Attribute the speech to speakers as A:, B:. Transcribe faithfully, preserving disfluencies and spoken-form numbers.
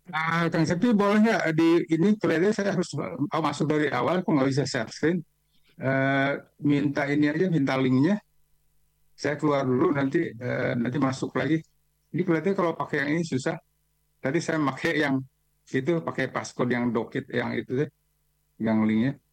A: Nah, Kang Septi boleh nggak di ini kelihatannya saya harus oh, masuk dari awal, kok nggak bisa share screen. Eh, minta ini aja, minta linknya. Saya keluar dulu nanti eh, nanti masuk lagi. Ini kelihatannya kalau pakai yang ini susah. Tadi saya pakai yang itu pakai passcode yang dokit yang itu deh, yang linknya.